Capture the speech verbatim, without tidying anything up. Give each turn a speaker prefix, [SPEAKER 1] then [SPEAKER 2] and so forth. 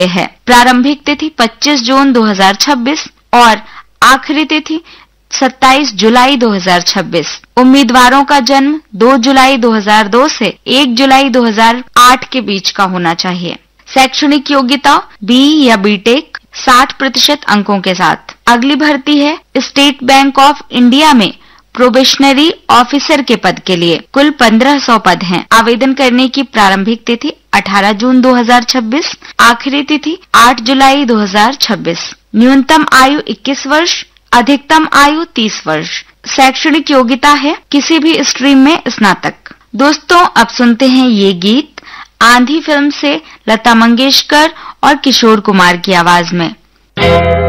[SPEAKER 1] है। प्रारंभिक तिथि पच्चीस जून दो हज़ार छब्बीस और आखिरी तिथि सत्ताईस जुलाई दो हज़ार छब्बीस। उम्मीदवारों का जन्म दो जुलाई दो हज़ार दो से एक जुलाई दो हज़ार आठ के बीच का होना चाहिए। शैक्षणिक योग्यता बी या बीटेक साठ प्रतिशत अंकों के साथ। अगली भर्ती है स्टेट बैंक ऑफ इंडिया में प्रोबेशनरी ऑफिसर के पद के लिए। कुल पंद्रह सौ पद हैं। आवेदन करने की प्रारंभिक तिथि अठारह जून दो हज़ार छब्बीस, आखिरी तिथि आठ जुलाई दो हज़ार छब्बीस। न्यूनतम आयु इक्कीस वर्ष, अधिकतम आयु तीस वर्ष। शैक्षणिक योग्यता है किसी भी स्ट्रीम में स्नातक। दोस्तों, अब सुनते हैं ये गीत आंधी फिल्म से लता मंगेशकर और किशोर कुमार की आवाज में।